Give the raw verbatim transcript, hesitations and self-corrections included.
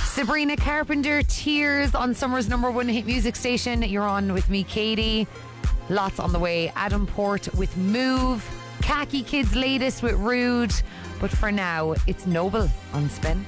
Sabrina Carpenter, Tears on Summer's number one hit music station. You're on with me, Katie. Lots on the way. Adam Port with Move. Khaki Kids latest with Rude. But for now, it's Noble on Spin.